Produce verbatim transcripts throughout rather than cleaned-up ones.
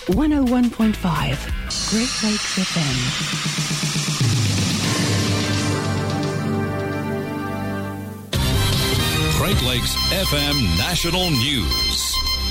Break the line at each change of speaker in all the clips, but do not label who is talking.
one oh one point five Great Lakes F M.
Great Lakes F M National News.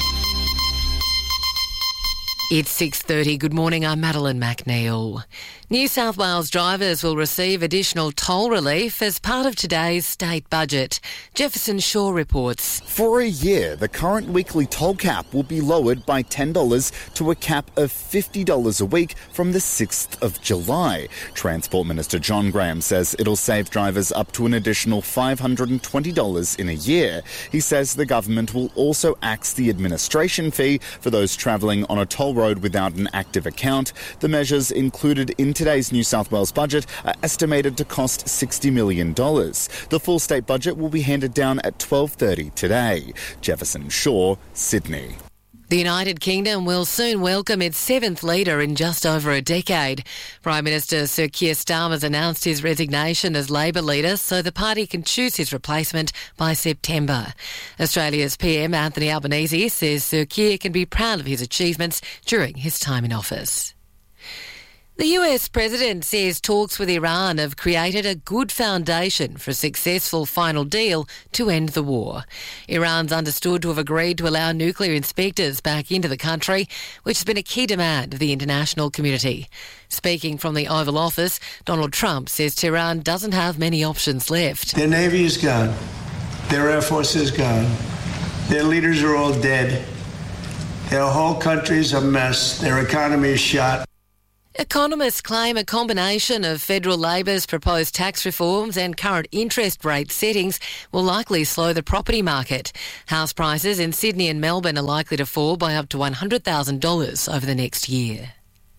It's six thirty. Good morning, I'm Madeline McNeil. New South Wales drivers will receive additional toll relief as part of today's state budget. Jefferson Shaw reports.
For a year, the current weekly toll cap will be lowered by ten dollars to a cap of fifty dollars a week from the sixth of July. Transport Minister John Graham says it'll save drivers up to an additional five hundred twenty dollars in a year. He says the government will also axe the administration fee for those travelling on a toll road without an active account. The measures included in today's New South Wales budget are estimated to cost sixty million dollars. The full state budget will be handed down at twelve thirty today. Jefferson Shaw, Sydney.
The United Kingdom will soon welcome its seventh leader in just over a decade. Prime Minister Sir Keir Starmer's announced his resignation as Labor leader so the party can choose his replacement by September. Australia's P M Anthony Albanese says Sir Keir can be proud of his achievements during his time in office. The U S president says talks with Iran have created a good foundation for a successful final deal to end the war. Iran's understood to have agreed to allow nuclear inspectors back into the country, which has been a key demand of the international community. Speaking from the Oval Office, Donald Trump says Tehran doesn't have many options left.
Their Navy is gone. Their Air Force is gone. Their leaders are all dead. Their whole country's a mess. Their economy is shot.
Economists claim a combination of federal Labor's proposed tax reforms and current interest rate settings will likely slow the property market. House prices in Sydney and Melbourne are likely to fall by up to one hundred thousand dollars over the next year.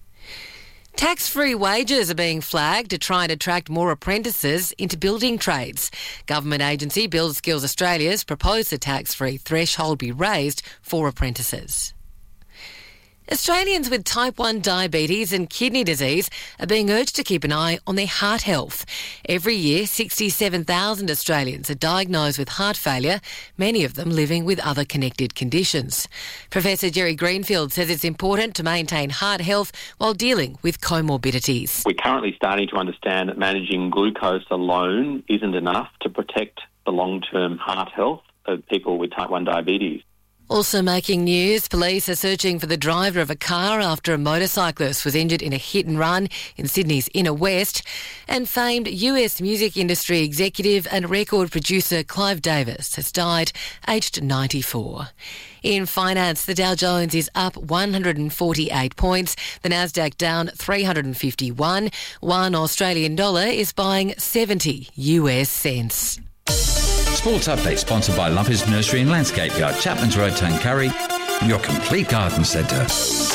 Tax-free wages are being flagged to try and attract more apprentices into building trades. Government agency Build Skills Australia's proposed the tax-free threshold be raised for apprentices. Australians with type one diabetes and kidney disease are being urged to keep an eye on their heart health. Every year, sixty-seven thousand Australians are diagnosed with heart failure, many of them living with other connected conditions. Professor Jerry Greenfield says it's important to maintain heart health while dealing with comorbidities.
We're currently starting to understand that managing glucose alone isn't enough to protect the long-term heart health of people with type one diabetes.
Also making news, police are searching for the driver of a car after a motorcyclist was injured in a hit and run in Sydney's inner west. And famed U S music industry executive and record producer Clive Davis has died, aged ninety-four. In finance, the Dow Jones is up one hundred forty-eight points, the Nasdaq down three hundred fifty-one. One Australian dollar is buying seventy U S cents.
Sports Update sponsored by Lumpers Nursery and Landscape Yard, Chapman's Road, Tuncurry, your complete garden centre.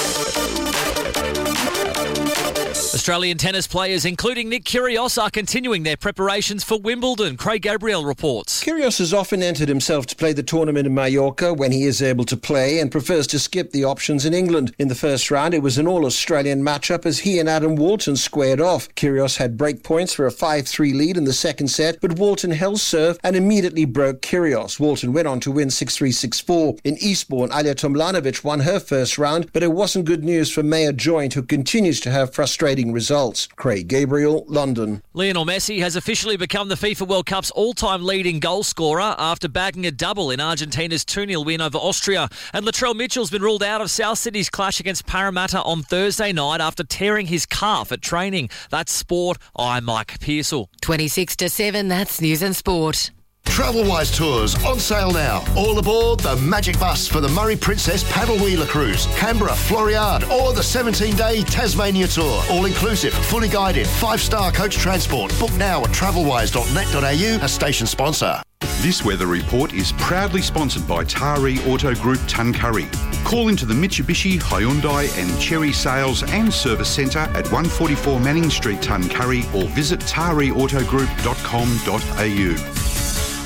Australian tennis players, including Nick Kyrgios, are continuing their preparations for Wimbledon. Craig Gabriel reports.
Kyrgios has often entered himself to play the tournament in Mallorca when he is able to play and prefers to skip the options in England. In the first round, it was an all-Australian matchup as he and Adam Walton squared off. Kyrgios had break points for a five three lead in the second set, but Walton held serve and immediately broke Kyrgios. Walton went on to win six three, six four. In Eastbourne, Alja Tomljanovic won her first round, but it wasn't good news for Maya Joint, who continues to have frustrating results. Craig Gabriel, London.
Lionel Messi has officially become the FIFA World Cup's all-time leading goal scorer after bagging a double in Argentina's two nil win over Austria. And Latrell Mitchell's been ruled out of South Sydney's clash against Parramatta on Thursday night after tearing his calf at training. That's sport. I'm Mike Pearsall.
twenty-six to seven, that's News and Sport.
Travelwise Tours on sale now. All aboard the Magic Bus for the Murray Princess Paddle Wheeler Cruise, Canberra, Floriade, or the seventeen-day Tasmania Tour. All inclusive, fully guided, five-star coach transport. Book now at travelwise dot net dot a u, a station sponsor.
This weather report is proudly sponsored by Taree Auto Group Tuncurry. Call into the Mitsubishi, Hyundai and Chery Sales and Service Centre at one forty-four Manning Street, Tuncurry, or visit taree auto group dot com dot a u.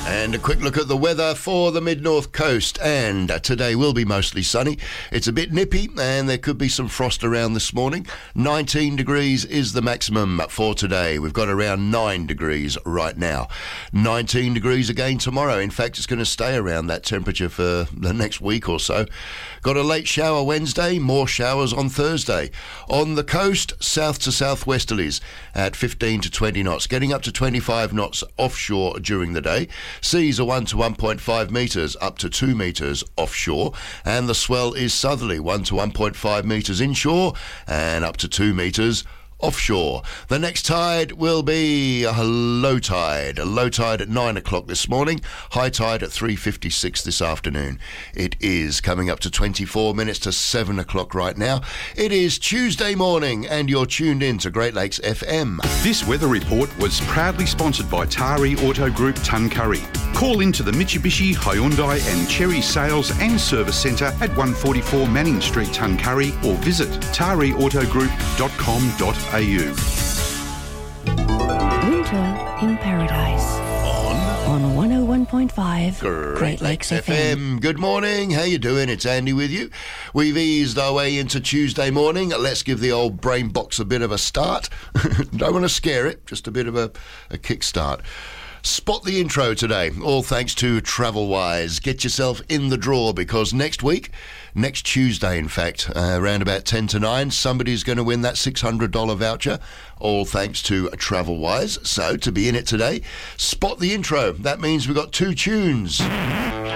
And a quick look at the weather for the mid-north coast, and uh, today will be mostly sunny. It's a bit nippy and there could be some frost around this morning. nineteen degrees is the maximum for today. We've got around nine degrees right now. nineteen degrees again tomorrow. In fact, it's going to stay around that temperature for the next week or so. Got a late shower Wednesday, more showers on Thursday. On the coast, south to southwesterlies at fifteen to twenty knots, getting up to twenty-five knots offshore during the day. Seas are one to one point five metres, up to two metres offshore, and the swell is southerly, one to one point five metres inshore and up to two metres offshore. The next tide will be a low tide. A low tide at nine o'clock this morning, high tide at three fifty-six this afternoon. It is coming up to twenty-four minutes to seven o'clock right now. It is Tuesday morning and you're tuned in to Great Lakes F M.
This weather report was proudly sponsored by Tari Auto Group Tuncurry. Call into the Mitsubishi, Hyundai and Cherry Sales and Service Centre at one forty-four Manning Street, Tuncurry, or visit tari auto group dot com dot a u.
Winter in Paradise. On one oh one point five
Great,
Great Lakes F M.
Good morning. How you doing? It's Andy with you. We've eased our way into Tuesday morning. Let's give the old brain box a bit of a start. Don't want to scare it, just a bit of a, a kick start. Spot the intro today, all thanks to TravelWise. Get yourself in the draw because next week, next Tuesday in fact, uh, around about ten to nine, somebody's going to win that six hundred dollars voucher, all thanks to TravelWise. So to be in it today, spot the intro. That means we've got two tunes.